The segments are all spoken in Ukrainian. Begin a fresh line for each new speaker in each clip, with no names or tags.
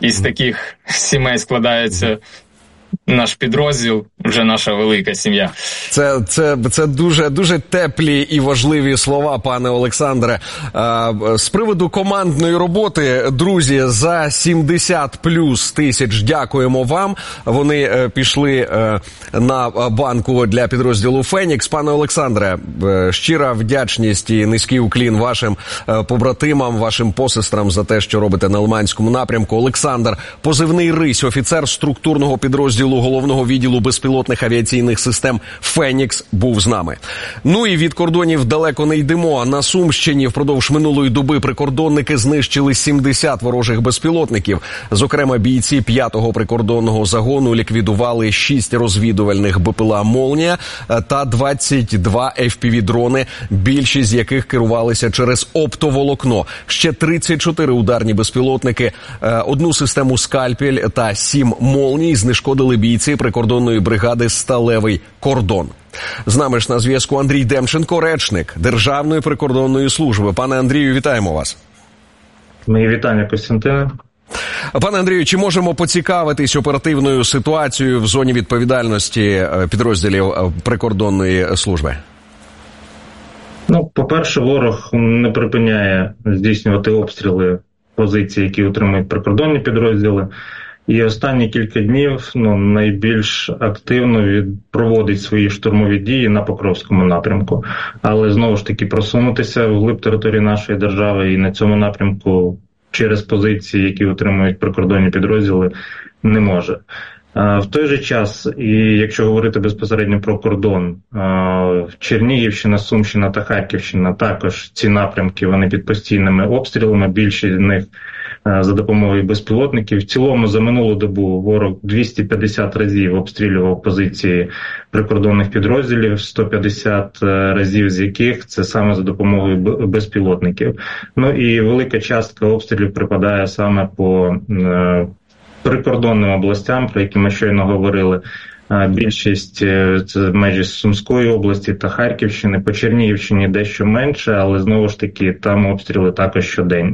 із таких сімей складається наш підрозділ, вже наша велика сім'я.
Це дуже теплі і важливі слова, пане Олександре. З приводу командної роботи, друзі, за 70 плюс тисяч дякуємо вам. Вони пішли на банку для підрозділу «Фенікс». Пане Олександре, щира вдячність і низький уклін вашим побратимам, вашим посестрам за те, що робите на Лиманському напрямку. Олександр, позивний «Рись», офіцер структурного підрозділу Головного відділу безпілотних авіаційних систем «Фенікс», був з нами. Ну і від кордонів далеко не йдемо. На Сумщині впродовж минулої доби прикордонники знищили 70 ворожих безпілотників. Зокрема, бійці 5-го прикордонного загону ліквідували 6 розвідувальних БПЛА «Молнія» та 22 FPV-дрони, більшість з яких керувалися через оптоволокно. Ще 34 ударні безпілотники, 1 систему «Скальпель» та 7 «Молній» знешкодили бійці прикордонної бригади «Сталевий кордон». З нами ж на зв'язку Андрій Демченко, речник Державної прикордонної служби. Пане Андрію, вітаємо вас.
Мої вітання, Костянтине.
Пане Андрію, чи можемо поцікавитись оперативною ситуацією в зоні відповідальності підрозділів прикордонної служби?
По-перше, ворог не припиняє здійснювати обстріли позицій, які утримують прикордонні підрозділи. І останні кілька днів найбільш активно проводить свої штурмові дії на Покровському напрямку. Але знову ж таки просунутися вглиб території нашої держави і на цьому напрямку через позиції, які утримують прикордонні підрозділи, не може. В той же час, і якщо говорити безпосередньо про кордон, Чернігівщина, Сумщина та Харківщина, також ці напрямки, вони під постійними обстрілами, більшість з них за допомогою безпілотників. В цілому за минулу добу ворог 250 разів обстрілював позиції прикордонних підрозділів, 150 разів з яких це саме за допомогою безпілотників. І велика частка обстрілів припадає саме по прикордонним областям, про які ми щойно говорили. Більшість це межі Сумської області та Харківщини. По Чернігівщині дещо менше, але знову ж таки там обстріли також щоденні.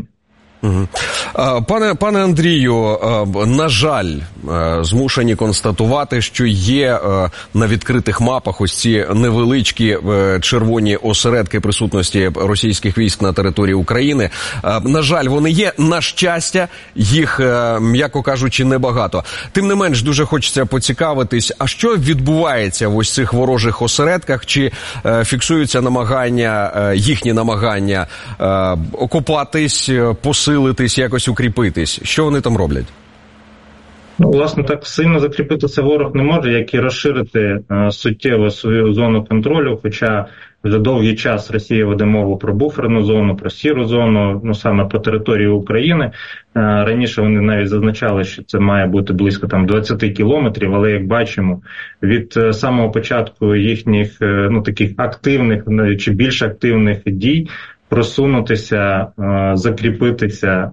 Пане Андрію, на жаль, змушені констатувати, що є на відкритих мапах ось ці невеличкі червоні осередки присутності російських військ на території України. На жаль, вони є. На щастя, їх, м'яко кажучи, небагато. Тим не менш, дуже хочеться поцікавитись, а що відбувається в ось цих ворожих осередках? Чи фіксуються їхні намагання окопатись, посилитись, якось укріпитись? Що вони там роблять?
Власне, так сильно закріпитися ворог не може, як і розширити суттєво свою зону контролю, хоча вже довгий час Росія веде мову про буферну зону, про сіру зону, саме по території України. Раніше вони навіть зазначали, що це має бути близько 20 кілометрів, але, як бачимо, від самого початку їхніх таких активних чи більш активних дій просунутися, закріпитися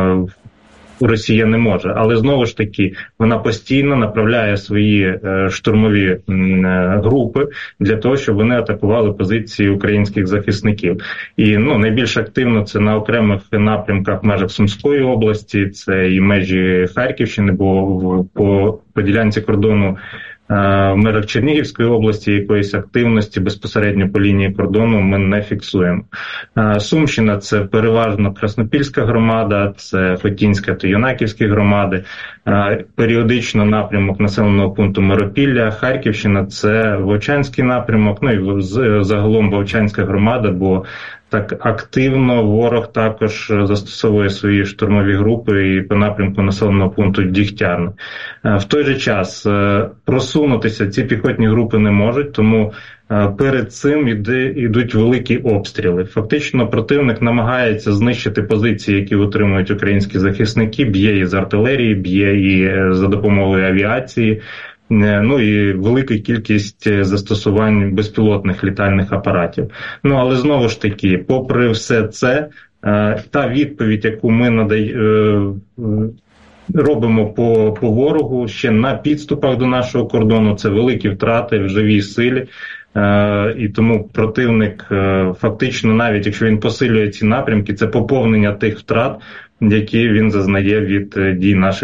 Росія не може. Але знову ж таки, вона постійно направляє свої штурмові групи для того, щоб вони атакували позиції українських захисників. І найбільш активно це на окремих напрямках в межах Сумської області, це і межі Харківщини, бо по ділянці кордону в межах Чернігівської області якоїсь активності безпосередньо по лінії кордону ми не фіксуємо. Сумщина – це переважно Краснопільська громада, це Хотінська та Юнаківські громади, періодично напрямок населеного пункту Миропілля. Харківщина – це Вовчанський напрямок, і загалом Вовчанська громада, бо так активно ворог також застосовує свої штурмові групи і по напрямку населеного пункту Дігтярне. В той же час просунутися ці піхотні групи не можуть, тому перед цим йдуть великі обстріли. Фактично противник намагається знищити позиції, які утримують українські захисники, б'є і з артилерії, б'є і за допомогою авіації. І велика кількість застосувань безпілотних літальних апаратів. Але знову ж таки, попри все це, та відповідь, яку ми робимо по ворогу ще на підступах до нашого кордону, це великі втрати в живій силі. І тому противник фактично, навіть якщо він посилює ці напрямки, це поповнення тих втрат, які він зазнає від дій наших